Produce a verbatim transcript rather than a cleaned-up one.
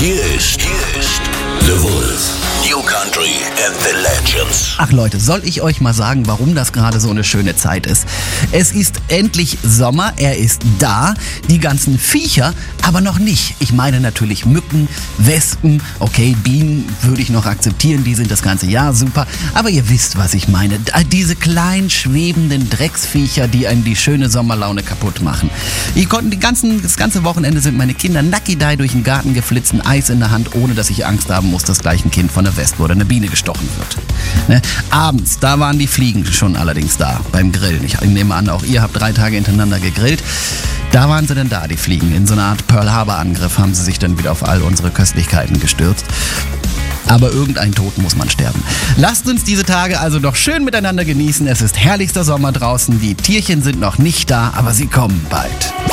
Hier ist, hier ist The Wolf. New Country and the Legends. Ach Leute, soll ich euch mal sagen, warum das gerade so eine schöne Zeit ist? Es ist endlich Sommer, er ist da, die ganzen Viecher, aber noch nicht. Ich meine natürlich Mücken, Wespen, okay, Bienen würde ich noch akzeptieren, die sind das ganze Jahr super, aber ihr wisst, was ich meine. All diese kleinen, schwebenden Drecksviecher, die einem die schöne Sommerlaune kaputt machen. Ich konnte die ganzen, das ganze Wochenende sind meine Kinder nackidei durch den Garten geflitzt, ein Eis in der Hand, ohne dass ich Angst haben muss, dass gleich ein Kind von der Wespe oder eine Biene gestochen wird. Ne? Abends, da waren die Fliegen schon allerdings da, beim Grillen. Ich nehme an, auch ihr habt drei Tage hintereinander gegrillt. Da waren sie denn da, die Fliegen. In so einer Art Pearl Harbor Angriff haben sie sich dann wieder auf all unsere Köstlichkeiten gestürzt. Aber irgendein Tod muss man sterben. Lasst uns diese Tage also doch schön miteinander genießen. Es ist herrlichster Sommer draußen. Die Tierchen sind noch nicht da, aber sie kommen bald.